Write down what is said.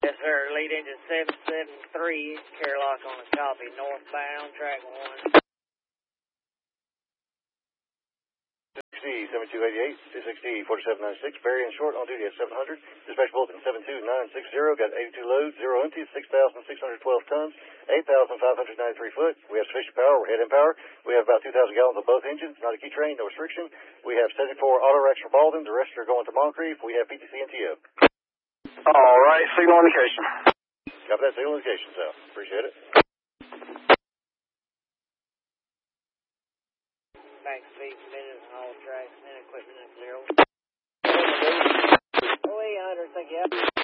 Yes, sir. Lead engine 773, Carlock on a copy, northbound, track 1. 7288, 260, 4796, Barry and short on duty at 700. Dispatch bulletin 72960, got 82 loads, 0 empties, 6,612 tons, 8,593 foot. We have sufficient power, we're head in power. We have about 2,000 gallons of both engines, not a key train, no restriction. We have 74 auto racks for Baldwin, the rest are going to Moncrief. We have PTC and TO. All right, signal indication. Copy that, signal indication, Sal. Appreciate it. Back speed, minutes, and all tracks, and equipment and clear. Oh, 800, thank you.